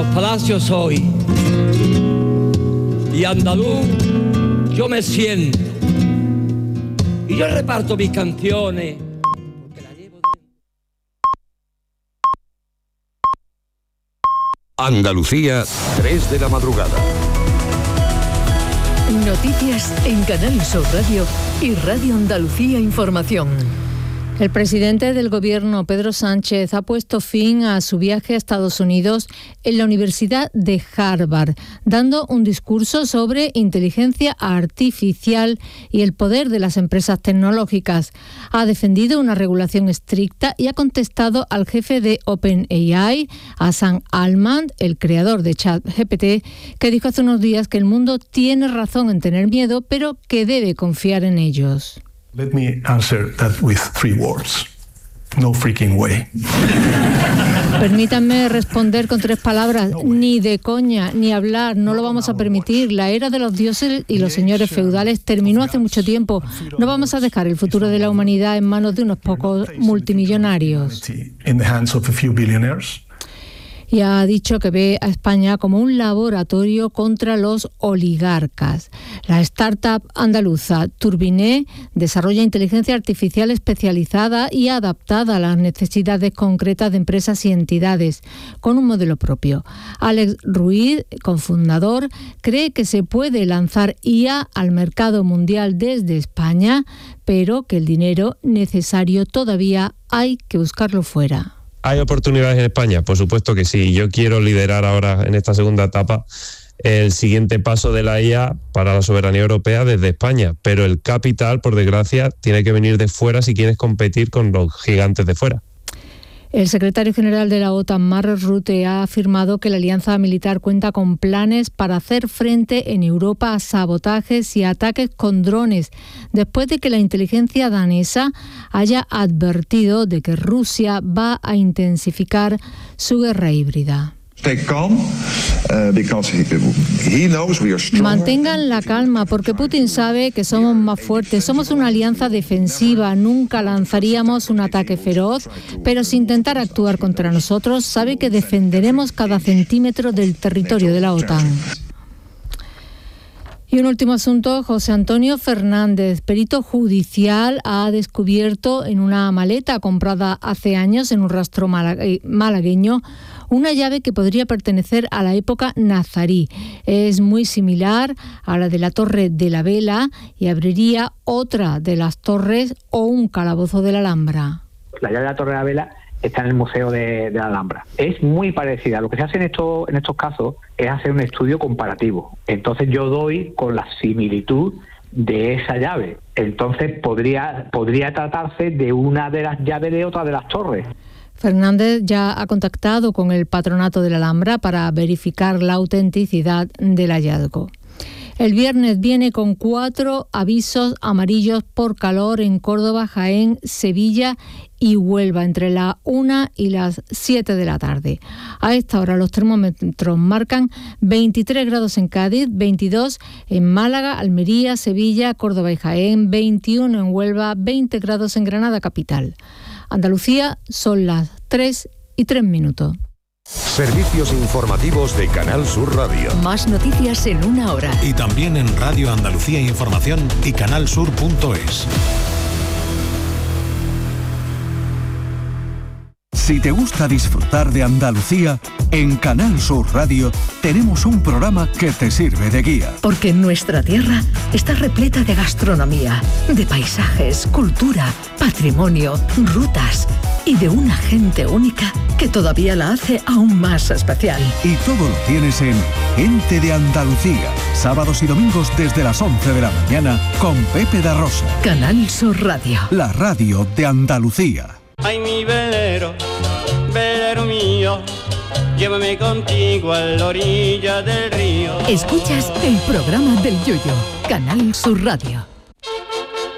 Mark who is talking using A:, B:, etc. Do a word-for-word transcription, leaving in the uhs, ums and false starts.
A: los palacios soy, y andaluz yo me siento, y yo reparto mis canciones.
B: Andalucía, tres de la madrugada.
C: Noticias en Canal Sur Radio y Radio Andalucía Información.
D: El presidente del Gobierno, Pedro Sánchez, ha puesto fin a su viaje a Estados Unidos en la Universidad de Harvard, dando un discurso sobre inteligencia artificial y el poder de las empresas tecnológicas. Ha defendido una regulación estricta y ha contestado al jefe de OpenAI, a Sam Altman, el creador de ChatGPT, que dijo hace unos días que el mundo tiene razón en tener miedo, pero que debe confiar en ellos.
E: Let me answer that with three words. No freaking way.
D: Permítanme responder con tres palabras. Ni de coña, ni hablar, no lo vamos a permitir. La era de los dioses y los señores feudales terminó hace mucho tiempo. No vamos a dejar el futuro de la humanidad en manos de unos pocos multimillonarios.
E: In the hands of a few billionaires.
D: Y ha dicho que ve a España como un laboratorio contra los oligarcas. La startup andaluza Turbiné desarrolla inteligencia artificial especializada y adaptada a las necesidades concretas de empresas y entidades, con un modelo propio. Alex Ruiz, cofundador, cree que se puede lanzar I A al mercado mundial desde España, pero que el dinero necesario todavía hay que buscarlo fuera.
F: ¿Hay oportunidades en España? Por supuesto que sí. Yo quiero liderar ahora en esta segunda etapa el siguiente paso de la I A para la soberanía europea desde España, pero el capital, por desgracia, tiene que venir de fuera si quieres competir con los gigantes de fuera.
D: El secretario general de la OTAN, Mark Rutte, ha afirmado que la alianza militar cuenta con planes para hacer frente en Europa a sabotajes y ataques con drones, después de que la inteligencia danesa haya advertido de que Rusia va a intensificar su guerra híbrida. Mantengan la calma porque Putin sabe que somos más fuertes, somos una alianza defensiva, nunca lanzaríamos un ataque feroz, pero si intentara actuar contra nosotros, sabe que defenderemos cada centímetro del territorio de la OTAN. Y un último asunto, José Antonio Fernández, perito judicial, ha descubierto en una maleta comprada hace años en un rastro malagueño una llave que podría pertenecer a la época nazarí. Es muy similar a la de la Torre de la Vela y abriría otra de las torres o un calabozo de la Alhambra.
G: La llave de la Torre de la Vela está en el Museo de, de la Alhambra. Es muy parecida. Lo que se hace en, esto, en estos casos es hacer un estudio comparativo. Entonces yo doy con la similitud de esa llave. Entonces podría, podría tratarse de una de las llaves de otra de las torres.
D: Fernández ya ha contactado con el Patronato de la Alhambra para verificar la autenticidad del hallazgo. El viernes viene con cuatro avisos amarillos por calor en Córdoba, Jaén, Sevilla y Huelva, entre las una y las siete de la tarde. A esta hora los termómetros marcan veintitrés grados en Cádiz, veintidós en Málaga, Almería, Sevilla, Córdoba y Jaén, veintiuno en Huelva, veinte grados en Granada capital. Andalucía, son las tres y tres minutos.
B: Servicios informativos de Canal Sur Radio.
C: Más noticias en una hora.
H: Y también en Radio Andalucía Información y canalsur punto es.
I: Si te gusta disfrutar de Andalucía, en Canal Sur Radio tenemos un programa que te sirve de guía.
C: Porque nuestra tierra está repleta de gastronomía, de paisajes, cultura, patrimonio, rutas y de una gente única que todavía la hace aún más especial.
I: Y todo lo tienes en Gente de Andalucía, sábados y domingos desde las once de la mañana con Pepe da Rosa.
C: Canal Sur Radio.
I: La radio de Andalucía.
J: Ay, mi velero, velero mío, llévame contigo a la orilla del río.
C: Escuchas el programa del Yoyo, Canal Sur Radio.